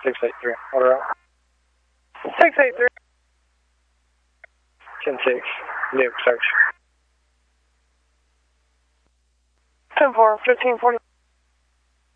683. Order out. 683. 10-6. Nuke search. 10-4, 1540.